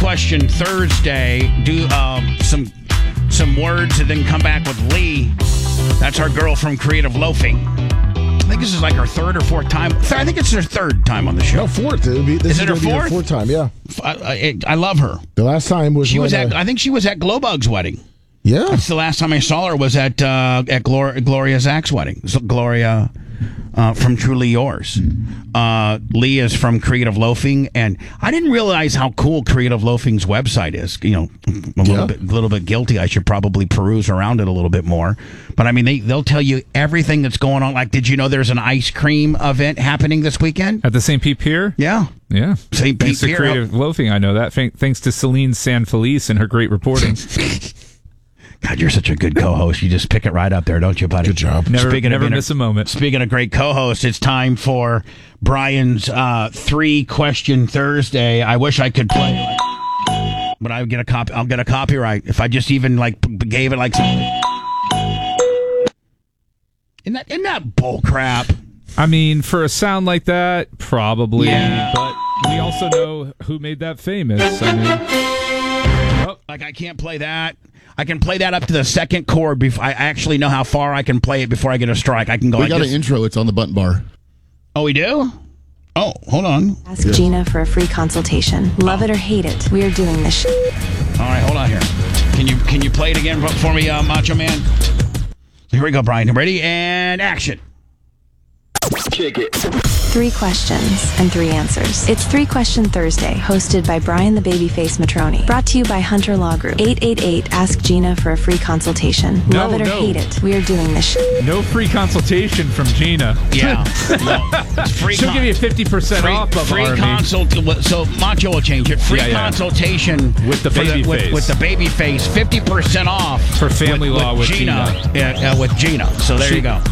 Question Thursday. Do some words and then come back with Lee. That's our girl from Creative Loafing. I think this is like her third or fourth time. I think it's her third time on the show. No, fourth. Is it her fourth? Fourth time, yeah. I love her. The last time was I think she was at Glowbug's wedding. Yeah. That's the last time I saw her was at Gloria Zach's wedding. So Gloria from Truly Yours. Lee is from Creative Loafing, and I didn't realize how cool Creative Loafing's website is. You know, a little bit guilty. I should probably peruse around it a little bit more. But I mean, they'll tell you everything that's going on. Like, did you know there's an ice cream event happening this weekend at the St. Pete Pier? Yeah. St. Pete Pier. Creative Loafing, I know that. Thanks to Celine Sanfelice and her great reporting. God, you're such a good co-host. You just pick it right up there, don't you, buddy? Good job. Never miss a moment. Speaking of great co-hosts, it's time for Brian's 3-Question Thursday. I wish I could play it, but I'll get a copyright if I just even gave it like something. Isn't that bull crap? I mean, for a sound like that, probably. Yeah. But we also know who made that famous. I mean, I can't play that. I can play that up to the second chord. I actually know how far I can play it before I get a strike. I can go. We got an intro. It's on the button bar. Oh, we do? Oh, hold on. Ask Gina for a free consultation. Love it or hate it, we are doing this. All right, hold on here. Can you play it again for me, Macho Man? Here we go, Brian. Ready and action. Kick it. 3 questions and 3 answers. It's 3-Question Thursday, hosted by Brian the Babyface Matroni. Brought to you by Hunter Law Group. 888 Ask Gina for a free consultation. Love it or hate it, we are doing this. No free consultation from Gina. Yeah. Free She'll give you 50% off of free Army. consult. So Macho will change it. Free consultation with the Babyface. With the Babyface, 50% off for family law with Gina. With Gina. So there you go.